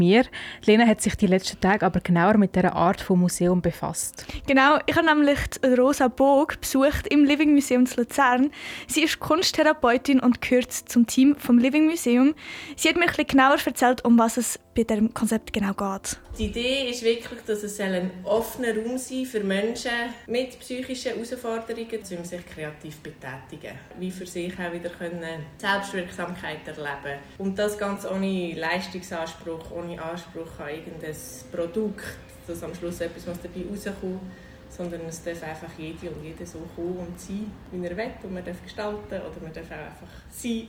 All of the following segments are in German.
mir. Lena hat sich die letzten Tage aber genauer mit dieser Art von Museum befasst. Genau, ich habe nämlich Rosa Bog besucht im Living Museum zu Luzern. Sie ist Kunsttherapeutin und gehört zum Team vom Living Museum. Sie hat mir ein bisschen genauer erzählt, um was es bei diesem Konzept genau geht. Die Idee ist wirklich, dass es ein offener Raum sein für Menschen mit psychischen Herausforderungen, um sich kreativ betätigen, wie für sich auch wieder Selbstwirksamkeit erleben. Und das ganz ohne Leistungsanspruch, ohne Anspruch an irgendein Produkt, dass am Schluss etwas dabei rauskommt, sondern es darf einfach jede und jeder so kommen und sein, wie er will. Und man darf gestalten oder man darf auch einfach sein,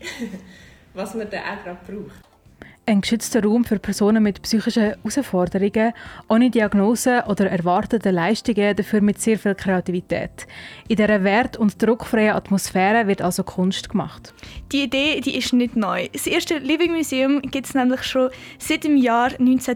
was man dann auch gerade braucht. Ein geschützter Raum für Personen mit psychischen Herausforderungen, ohne Diagnose oder erwarteten Leistungen, dafür mit sehr viel Kreativität. In dieser wert- und druckfreien Atmosphäre wird also Kunst gemacht. Die Idee ist nicht neu. Das erste Living Museum gibt es nämlich schon seit dem Jahr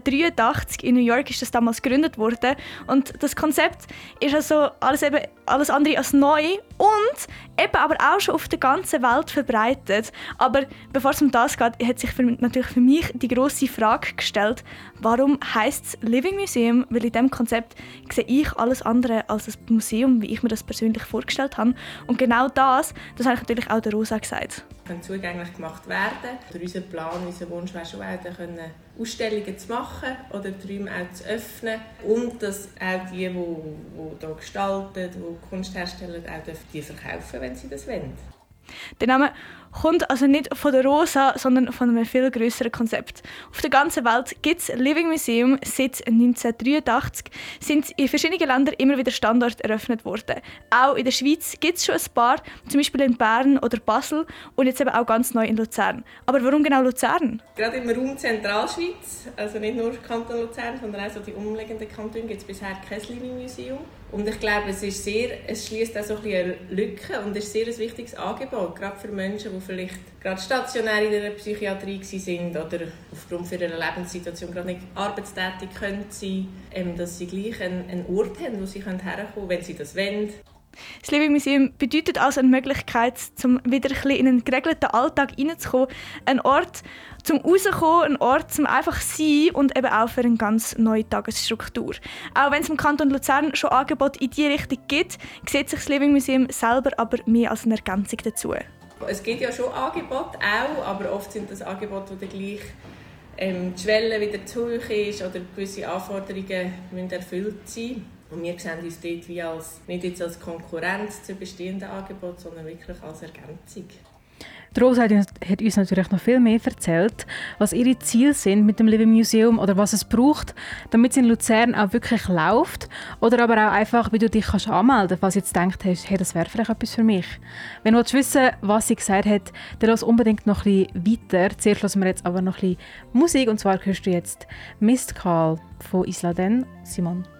1983. In New York ist das damals gegründet worden. Und das Konzept ist also alles andere als neu und eben aber auch schon auf der ganzen Welt verbreitet. Aber bevor es um das geht, hat sich natürlich für mich die grosse Frage gestellt, warum heisst es Living Museum? Weil in diesem Konzept sehe ich alles andere als ein Museum, wie ich mir das persönlich vorgestellt habe. Und genau das habe ich natürlich auch der Rosa gesagt. Kann zugänglich gemacht werden. Unser Plan, unser Wunsch wäre schon auch, Ausstellungen zu machen oder die Räume auch zu öffnen. Und dass auch die hier gestalten, die Kunst herstellen, auch die verkaufen, wenn sie das wollen. Der Name kommt also nicht von der Rosa, sondern von einem viel grösseren Konzept. Auf der ganzen Welt gibt es Living Museum. Seit 1983 sind in verschiedenen Ländern immer wieder Standorte eröffnet worden. Auch in der Schweiz gibt es schon ein paar, zum Beispiel in Bern oder Basel und jetzt eben auch ganz neu in Luzern. Aber warum genau Luzern? Gerade im Raum Zentralschweiz, also nicht nur Kanton Luzern, sondern auch so die umliegenden Kantone, gibt es bisher kein Living Museum. Und ich glaube, es schließt auch so ein bisschen eine Lücke und ist sehr ein wichtiges Angebot, gerade für Menschen, die vielleicht gerade stationär in der Psychiatrie sind oder aufgrund ihrer Lebenssituation gerade nicht arbeitstätig sein können, dass sie gleich einen Ort haben, wo sie herkommen können, wenn sie das wollen. Das Living Museum bedeutet also eine Möglichkeit, um wieder ein bisschen in einen geregelten Alltag hineinzukommen. Ein Ort zum rauskommen, ein Ort zum einfach sein und eben auch für eine ganz neue Tagesstruktur. Auch wenn es im Kanton Luzern schon Angebote in diese Richtung gibt, sieht sich das Living Museum selber aber mehr als eine Ergänzung dazu. Es gibt ja schon Angebote, aber oft sind das Angebote, die dann gleich die Schwelle wieder zu hoch ist oder gewisse Anforderungen müssen erfüllt sein. Und wir sehen uns dort nicht jetzt als Konkurrenz zu bestehenden Angeboten, sondern wirklich als Ergänzung. Die Rosa hat uns natürlich noch viel mehr erzählt, was ihre Ziele sind mit dem Living Museum oder was es braucht, damit es in Luzern auch wirklich läuft. Oder aber auch einfach, wie du dich anmelden kannst, falls du jetzt gedacht hast, hey, das wäre vielleicht etwas für mich. Wenn du wissen willst, was sie gesagt hat, dann lass unbedingt noch ein bisschen weiter. Zuerst hören wir jetzt aber noch ein bisschen Musik und zwar hörst du jetzt «Mist Call» von Isla Den, Simon.